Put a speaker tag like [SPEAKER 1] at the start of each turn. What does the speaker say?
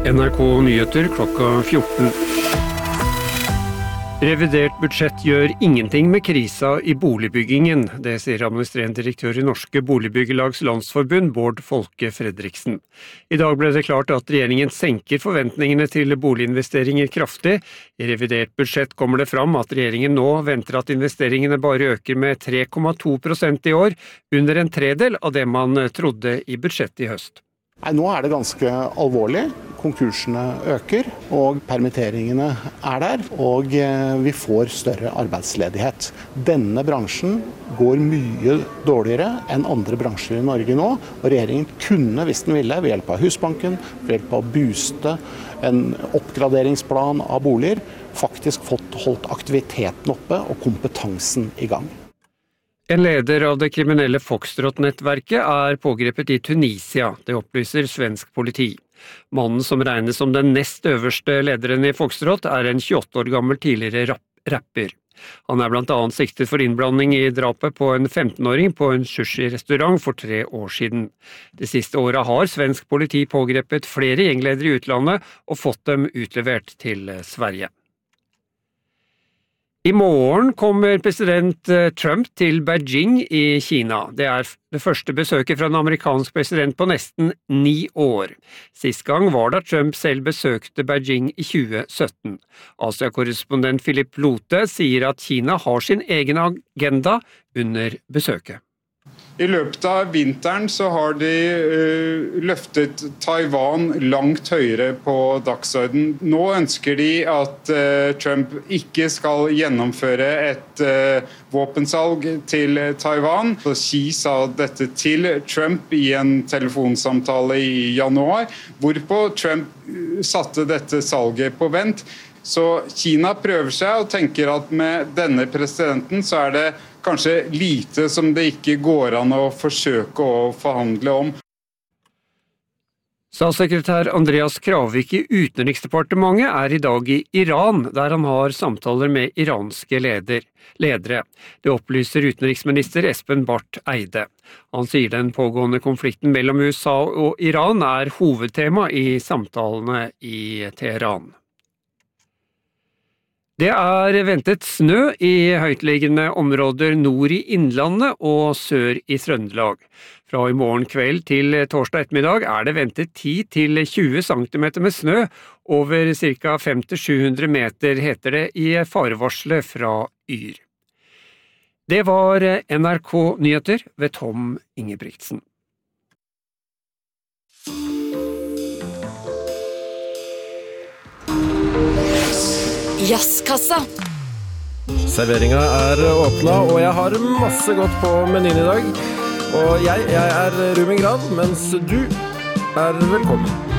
[SPEAKER 1] NRK Nyheter klokka 14. Revidert budsjett gjør ingenting med krisa i boligbyggingen, det sier administrerende direktør i Norske Boligbyggelags Landsforbund, Bård Folke Fredriksen. I dag ble det klart at regjeringen senker forventningene til boliginvesteringer kraftig. I revidert budsjett kommer det fram at regjeringen nå venter at investeringene bare øker med 3,2% i år, under en tredel av det man trodde i budsjettet i høst.
[SPEAKER 2] Nei, nå er det ganske alvorlig. Konkursene øker, og permitteringene er der, og vi får større arbeidsledighet. Denne bransjen går mye dårligere enn andre bransjer i Norge nå, og regjeringen kunne, hvis den ville, ved hjelp av Husbanken, ved hjelp av å booste en oppgraderingsplan av boliger, faktisk holdt aktiviteten oppe og kompetansen i gang.
[SPEAKER 1] En leder av det kriminelle Foxtrot-nettverket er pågrepet i Tunisia, det opplyser svensk politi. Mannen som regnes som den nest øverste lederen i Foxtrot er en 28 år gammel tidligere rapper. Han er blant annet siktet for innblanding i drapet på en 15-åring på en sushi-restaurant for 3 år siden. Det siste året har svensk politi pågrepet flere gjengledere i utlandet og fått dem utlevert til Sverige. I morgen kommer president Trump til Beijing i Kina. Det er det første besøket fra en amerikansk president på nesten 9 år. Sist gang var da Trump selv besøkte Beijing i 2017. Asia-korrespondent Philip Lote sier at Kina har sin egen agenda under besøket.
[SPEAKER 3] I løpet av vinteren så har de løftet Taiwan langt høyere på dagsordenen. Nå ønsker de at Trump ikke skal gjennomføre et våpensalg til Taiwan. Så Xi sa dette til Trump i en telefonsamtale i januar, hvorpå Trump satte dette salget på vent. Så Kina prøver seg og tenker at med denne presidenten så er det kanskje lite som det ikke går an å forsøke å forhandle om.
[SPEAKER 1] Statssekretær Andreas Kravik i Utenriksdepartementet er i dag i Iran, der han har samtaler med iranske ledere. Det opplyser utenriksminister Espen Barth Eide. Han sier den pågående konflikten mellom USA og Iran er hovedtema i samtalene i Teheran. Det er ventet snø i høytliggende områder nord i Innlandet og sør i Trøndelag. Fra i morgen kveld til torsdag ettermiddag er det ventet 10-20 cm med snø. Over ca. 500-700 meter heter det i farevarselet fra Yr. Det var NRK Nyheter ved Tom Ingebrigtsen.
[SPEAKER 4] Jazzkassa.
[SPEAKER 5] Serveringa er åpna, og jeg har masse godt på menyen i dag. Og jeg er Ruben Gran, mens du er velkommen.